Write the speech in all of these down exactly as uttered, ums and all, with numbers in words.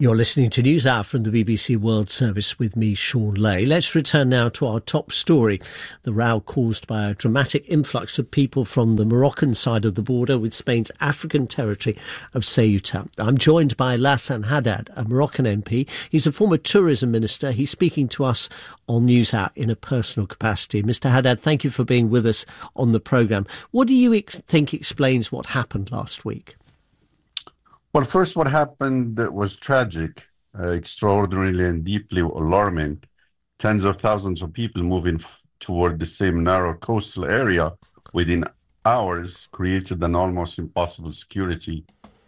You're listening to News Hour from the B B C World Service with me, Sean Lay. Let's return now to our top story, the row caused by a dramatic influx of people from the Moroccan side of the border with Spain's African territory of Ceuta. I'm joined by Lassane Haddad, a Moroccan M P. He's a former tourism minister. He's speaking to us on News Hour in a personal capacity. Mister Haddad, thank you for being with us on the programme. What do you ex- think explains what happened last week? Well, first, what happened was tragic, uh, extraordinarily and deeply alarming. Tens of thousands of people moving f- toward the same narrow coastal area within hours created an almost impossible security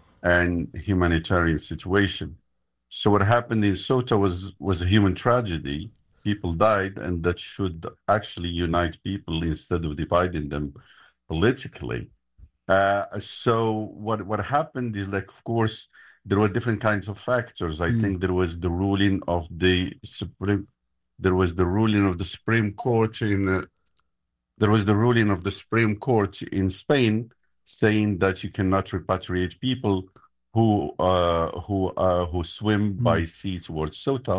and humanitarian situation. So what happened in Ceuta was, was a human tragedy. People died, and that should actually unite people instead of dividing them politically. Uh, so what what happened is, like, of course, there were different kinds of factors. I mm. think there was the ruling of the Supreme, there was the ruling of the Supreme Court in, uh, there was the ruling of the Supreme Court in Spain saying that you cannot repatriate people who uh, who uh, who swim mm. by sea towards Ceuta,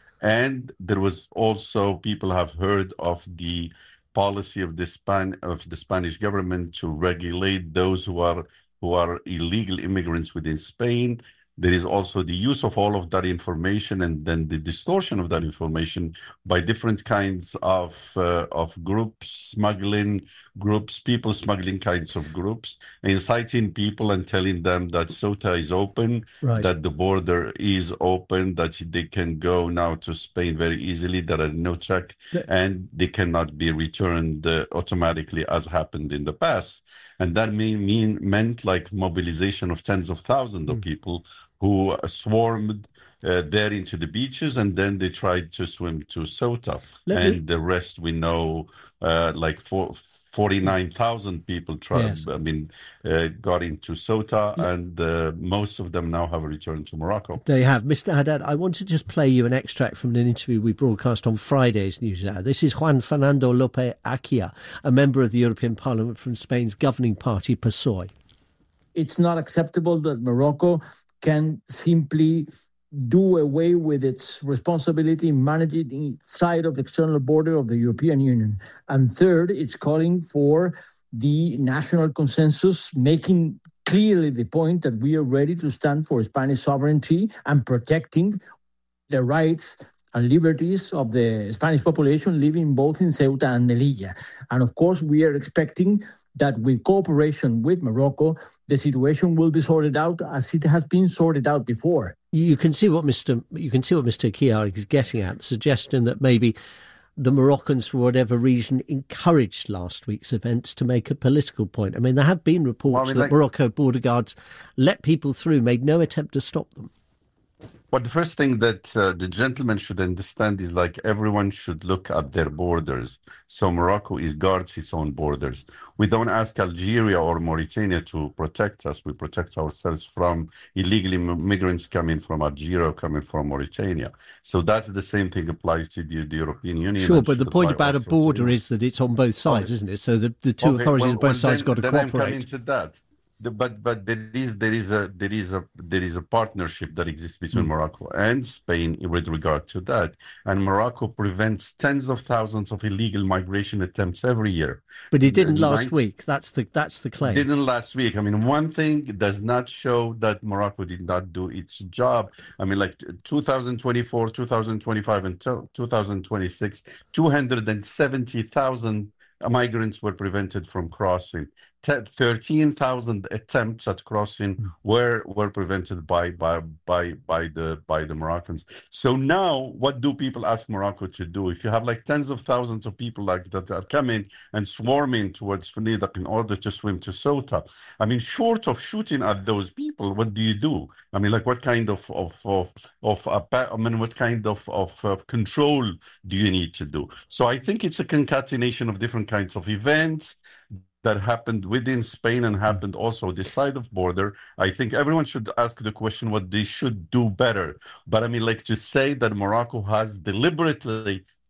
and there was also, people have heard of the policy of the Span of the Spanish government to regulate those who are who are illegal immigrants within Spain. There is also the use of all of that information and then the distortion of that information by different kinds of uh, of groups, smuggling groups, people smuggling kinds of groups, inciting people and telling them that Ceuta is open, right, that the border is open, that they can go now to Spain very easily, there are no check, the- and they cannot be returned uh, automatically as happened in the past. And that mean, mean meant like mobilization of tens of thousands mm. of people who uh, swarmed uh, there into the beaches, and then they tried to swim to Ceuta. Let and me... the rest we know, uh, like for forty-nine thousand people tried, yes. I mean, uh, got into Ceuta, yeah. and uh, most of them now have returned to Morocco. They have. Mister Haddad, I want to just play you an extract from an interview we broadcast on Friday's News Hour. This is Juan Fernando López Achia, a member of the European Parliament from Spain's governing party, P S O E. It's not acceptable that Morocco can simply do away with its responsibility in managing its side of the external border of the European Union. And third, it's calling for the national consensus, making clearly the point that we are ready to stand for Spanish sovereignty and protecting the rights and liberties of the Spanish population living both in Ceuta and Melilla. And of course, we are expecting that with cooperation with Morocco, the situation will be sorted out as it has been sorted out before. You can see what Mister You can see what Mister Achia is getting at, the suggestion that maybe the Moroccans, for whatever reason, encouraged last week's events to make a political point. I mean, there have been reports well, I mean, that like... Morocco border guards let people through, made no attempt to stop them. Well, the first thing that uh, the gentleman should understand is, like, everyone should look at their borders. So Morocco is guards its own borders. We don't ask Algeria or Mauritania to protect us. We protect ourselves from illegal immigrants coming from Algeria or coming from Mauritania. So that's the same thing applies to the, the European Union. Sure, but the point about a border is that it's on both sides, okay. isn't it? So the, the two okay. authorities well, on both well, sides then, got to then cooperate. I'm coming to that. The, but but there is there is a there is a there is a partnership that exists between mm. Morocco and Spain with regard to that, and Morocco prevents tens of thousands of illegal migration attempts every year. But it didn't last week. That's the that's the claim. Didn't last week. I mean, one thing does not show that Morocco did not do its job. I mean, like two thousand twenty-four, two thousand twenty-five, and two thousand twenty-six, two hundred seventy thousand migrants were prevented from crossing. thirteen thousand attempts at crossing were were prevented by by by by the by the Moroccans. So now, what do people ask Morocco to do? If you have like tens of thousands of people like that are coming and swarming towards Fenidak in order to swim to Ceuta, I mean, short of shooting at those people, what do you do? I mean, like, what kind of of of of uh, I mean, what kind of of uh, control do you need to do? So I think it's a concatenation of different kinds of events that happened within Spain and happened also this side of border. I think everyone should ask the question what they should do better. But I mean, like, to say that Morocco has deliberately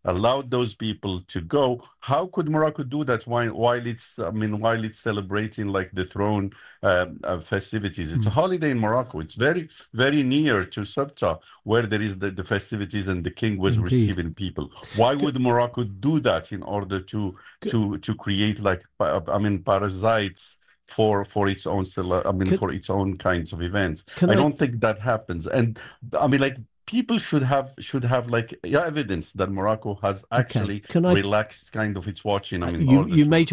allowed those people to go. How could Morocco do that while while it's I mean while it's celebrating like the throne um, uh, festivities? It's mm. a holiday in Morocco. It's very very near to Sabta, where there is the, the festivities and the king was Indeed. receiving people. Why would Morocco do that in order to to to create like I mean parasites for for its own I mean can, for its own kinds of events? I, I don't think that happens. And I mean like. People should have should have like evidence that Morocco has actually okay. I, relaxed kind of its watching. I mean, you, you made